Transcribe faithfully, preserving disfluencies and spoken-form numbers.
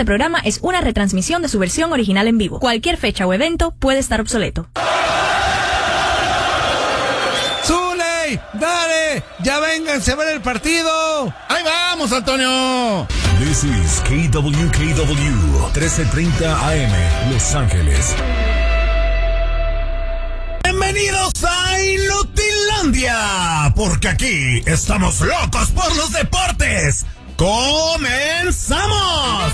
Este programa es una retransmisión de su versión original en vivo. Cualquier fecha o evento puede estar obsoleto. ¡Zuley! ¡Dale! ¡Ya vénganse a ver el partido! ¡Ahí vamos, Antonio! This is K W K W, trece treinta A M, Los Ángeles. Bienvenidos a Inutilandia, porque aquí estamos locos por los deportes. ¡Comenzamos!